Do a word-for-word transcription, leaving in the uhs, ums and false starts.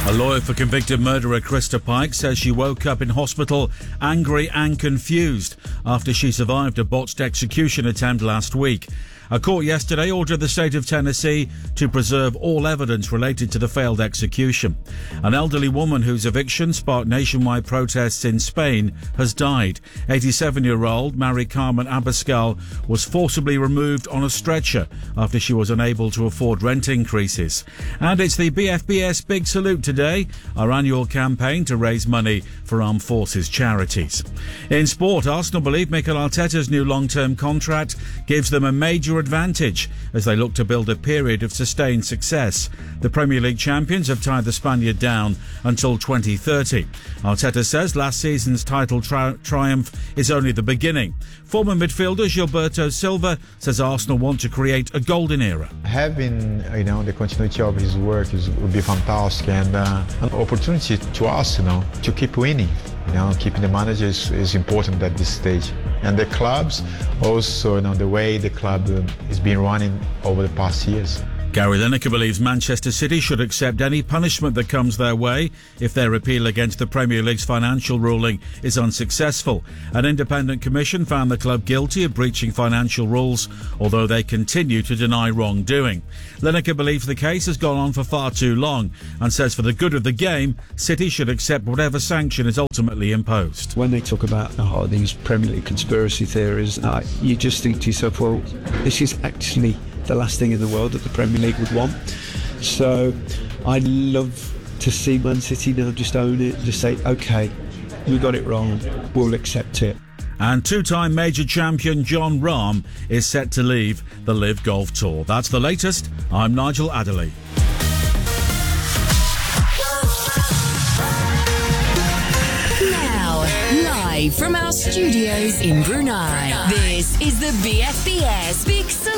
A lawyer for convicted murderer Krista Pike says she woke up in hospital angry and confused after she survived a botched execution attempt last week. A court yesterday ordered the state of Tennessee to preserve all evidence related to the failed execution. An elderly woman whose eviction sparked nationwide protests in Spain has died. eighty-seven-year-old Mary Carmen Abascal was forcibly removed on a stretcher after she was unable to afford rent increases. And it's the B F B S Big Salute today, our annual campaign to raise money for armed forces charities. In sport, Arsenal believe Mikel Arteta's new long-term contract gives them a major advantage as they look to build a period of sustained success. The Premier League champions have tied the Spaniard down until twenty thirty. Arteta says last season's title tri- triumph is only the beginning. Former midfielder Gilberto Silva says Arsenal want to create a golden era. Having, you know, the continuity of his work is, would be fantastic, and uh, an opportunity to Arsenal to keep winning. You know, keeping the manager is, is important at this stage. And the clubs also, you know, the way the club um, is being running over the past years. Gary Lineker believes Manchester City should accept any punishment that comes their way if their appeal against the Premier League's financial ruling is unsuccessful. An independent commission found the club guilty of breaching financial rules, although they continue to deny wrongdoing. Lineker believes the case has gone on for far too long and says for the good of the game, City should accept whatever sanction is ultimately imposed. When they talk about oh, these Premier League conspiracy theories, uh, you just think to yourself, well, this is actually the last thing in the world that the Premier League would want. So I'd love to see Man City now just own it, just say, OK, we got it wrong, we'll accept it. And two-time major champion Jon Rahm is set to leave the Live Golf Tour. That's the latest. I'm Nigel Adderley. Now, live from our studios in Brunei, this is the B F B S Big Salute.